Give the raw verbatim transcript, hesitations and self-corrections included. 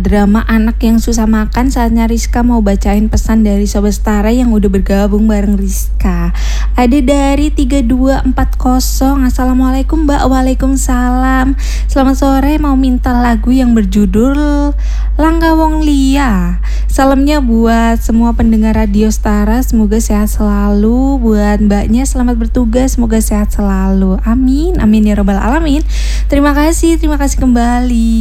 drama Anak yang Susah Makan. Saatnya Rizka mau bacain pesan dari Sobat Setara yang udah bergabung bareng Rizka. Ada dari tiga dua empat nol. Assalamualaikum Mbak. Waalaikumsalam. Selamat sore, mau minta lagu yang berjudul Langga Wong Lia. Salamnya buat semua pendengar Radio Setara, semoga sehat selalu. Buat mbaknya selamat bertugas, semoga sehat selalu. Amin, amin ya robbal alamin. Terima kasih, terima kasih kembali.